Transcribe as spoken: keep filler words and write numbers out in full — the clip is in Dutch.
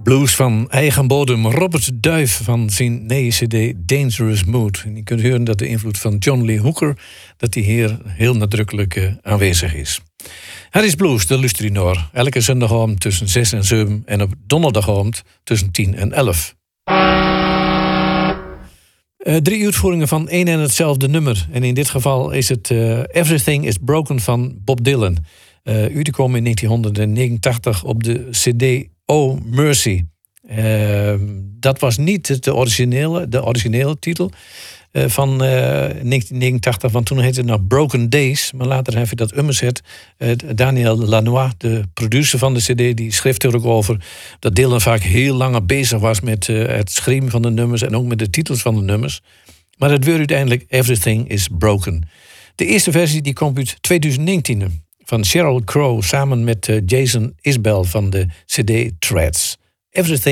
Blues van eigen bodem. Robert Duif van zijn nieuwe cd Dangerous Mood. En je kunt horen dat de invloed van John Lee Hooker, dat die hier heel nadrukkelijk uh, aanwezig is. Harry's Blues, de luisteraar. Elke zondagavond tussen zes en zeven en op donderdagavond tussen tien en elf. Uh, drie uitvoeringen van één en hetzelfde nummer. En in dit geval is het uh, Everything is Broken van Bob Dylan. Uh, uitgekomen in negentien negenentachtig op de cd Oh Mercy. Uh, dat was niet de originele, de originele titel uh, van uh, negentien negenentachtig, want toen heette het nog Broken Days. Maar later heb je dat ummerzet. Uh, Daniel Lanois, de producer van de cd, die schreef er ook over dat Dylan vaak heel lang bezig was met uh, het schrijven van de nummers en ook met de titels van de nummers. Maar het werd uiteindelijk Everything is Broken. De eerste versie die komt uit twintig negentien van Sheryl Crow samen met uh, Jason Isbell van de cd Threads. Everything